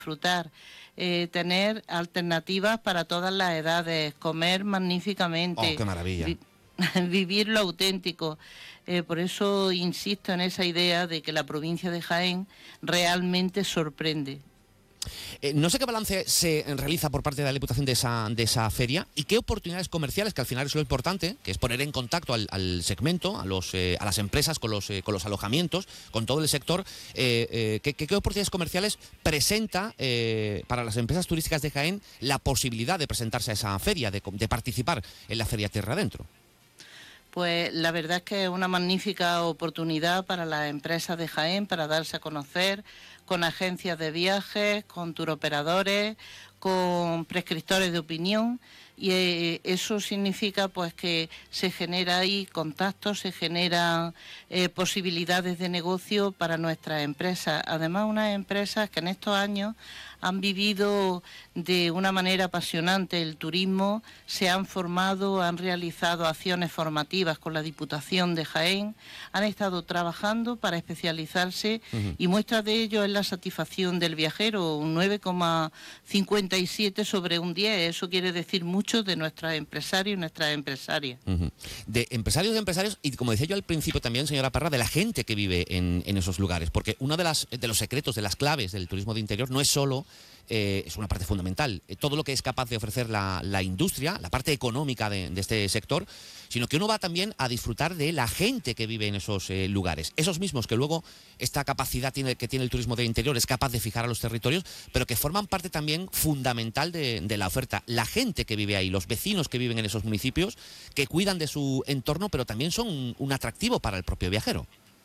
disfrutar, tener alternativas para todas las edades, comer magníficamente. ¡Oh, qué maravilla! Vivir lo auténtico. Por eso insisto en esa idea de que la provincia de Jaén realmente sorprende. No sé qué balance se realiza por parte de la Diputación de esa feria y qué oportunidades comerciales, que al final es lo importante, que es poner en contacto al segmento, a las empresas con los alojamientos, con todo el sector, qué oportunidades comerciales presenta para las empresas turísticas de Jaén la posibilidad de presentarse a esa feria, de participar en la Feria Tierra Adentro. Pues la verdad es que es una magnífica oportunidad para las empresas de Jaén para darse a conocer con agencias de viajes, con turoperadores, con prescriptores de opinión, y eso significa pues que se genera ahí contactos, se generan posibilidades de negocio para nuestras empresas. Además, unas empresas que en estos años han vivido de una manera apasionante el turismo, se han formado, han realizado acciones formativas con la Diputación de Jaén, han estado trabajando para especializarse y muestra de ello es la satisfacción del viajero, un 9,57 sobre un 10. Eso quiere decir mucho de nuestros empresarios y nuestras empresarias. De empresarios y, como decía yo al principio también, señora Parra, de la gente que vive en esos lugares, porque uno de los secretos, de las claves del turismo de interior no es solo, es una parte fundamental, todo lo que es capaz de ofrecer la industria, la parte económica de este sector, sino que uno va también a disfrutar de la gente que vive en esos lugares. Esos mismos que luego esta capacidad que tiene el turismo de interior es capaz de fijar a los territorios, pero que forman parte también fundamental de la oferta. La gente que vive ahí, los vecinos que viven en esos municipios, que cuidan de su entorno, pero también son un atractivo para el propio viajero.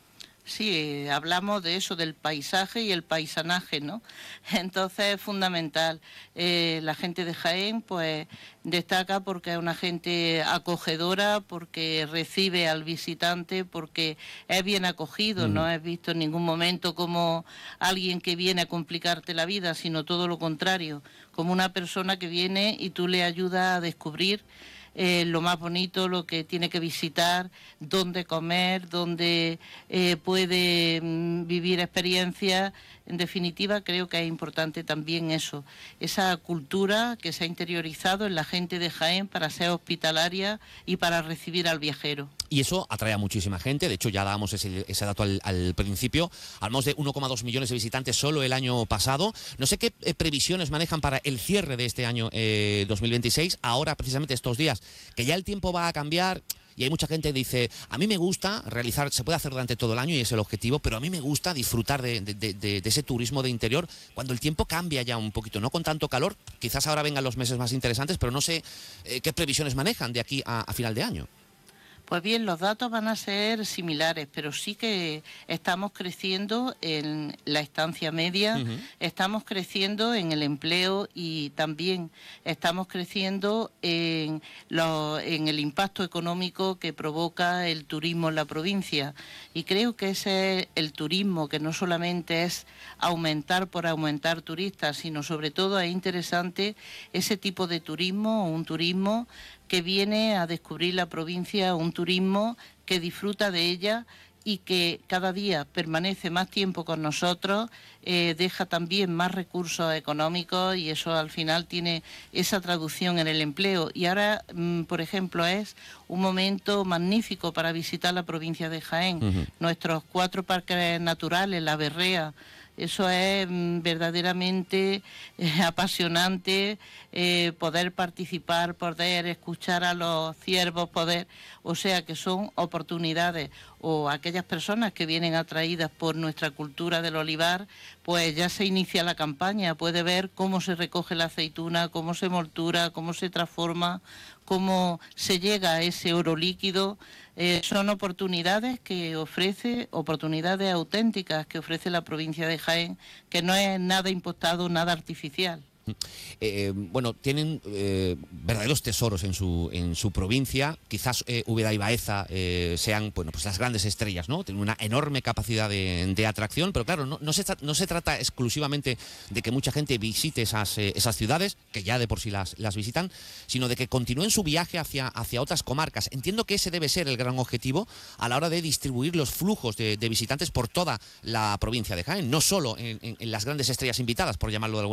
Sí, hablamos de eso, del paisaje y el paisanaje, ¿no? Entonces es fundamental. La gente de Jaén pues destaca porque es una gente acogedora, porque recibe al visitante, porque es bien acogido, no es visto en ningún momento como alguien que viene a complicarte la vida, sino todo lo contrario, como una persona que viene y tú le ayudas a descubrir lo más bonito, lo que tiene que visitar, dónde comer, dónde puede vivir experiencias. En definitiva, creo que es importante también eso, esa cultura que se ha interiorizado en la gente de Jaén para ser hospitalaria y para recibir al viajero. Y eso atrae a muchísima gente. De hecho, ya dábamos ese dato al principio. Hablamos de 1,2 millones de visitantes solo el año pasado. No sé qué previsiones manejan para el cierre de este año 2026. Ahora, precisamente estos días, que ya el tiempo va a cambiar. Y hay mucha gente que dice, a mí me gusta realizar, se puede hacer durante todo el año y es el objetivo, pero a mí me gusta disfrutar de ese turismo de interior cuando el tiempo cambia ya un poquito, no con tanto calor. Quizás ahora vengan los meses más interesantes, pero no sé qué previsiones manejan de aquí a final de año. Pues bien, los datos van a ser similares, pero sí que estamos creciendo en la estancia media, estamos creciendo en el empleo y también estamos creciendo en el impacto económico que provoca el turismo en la provincia. Y creo que ese es el turismo, que no solamente es aumentar por aumentar turistas, sino sobre todo es interesante ese tipo de turismo, un turismo que viene a descubrir la provincia, un turismo que disfruta de ella y que cada día permanece más tiempo con nosotros, deja también más recursos económicos y eso al final tiene esa traducción en el empleo. Y ahora, por ejemplo, es un momento magnífico para visitar la provincia de Jaén. Nuestros 4 parques naturales, la Berrea, eso es verdaderamente apasionante, poder participar, poder escuchar a los ciervos, o sea que son oportunidades. O aquellas personas que vienen atraídas por nuestra cultura del olivar, pues ya se inicia la campaña, puede ver cómo se recoge la aceituna, cómo se moltura, cómo se transforma, cómo se llega a ese oro líquido. Son oportunidades oportunidades auténticas que ofrece la provincia de Jaén, que no es nada impostado, nada artificial. Bueno, tienen verdaderos tesoros en su provincia. Quizás Úbeda y Baeza sean, bueno, pues las grandes estrellas, ¿no? Tienen una enorme capacidad de atracción, pero claro, no se trata exclusivamente de que mucha gente visite esas ciudades, que ya de por sí las visitan, sino de que continúen su viaje hacia otras comarcas. Entiendo que ese debe ser el gran objetivo a la hora de distribuir los flujos de visitantes por toda la provincia de Jaén, no solo en las grandes estrellas invitadas, por llamarlo de alguna manera.